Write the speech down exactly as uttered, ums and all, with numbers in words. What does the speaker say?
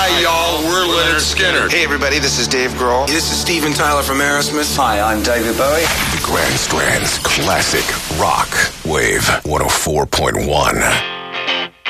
Hi, y'all. We're Lynyrd Skynyrd. Hey, everybody. This is Dave Grohl. This is Steven Tyler from Aerosmith. Hi, I'm David Bowie. The Grand Strand's classic rock wave one oh four point one.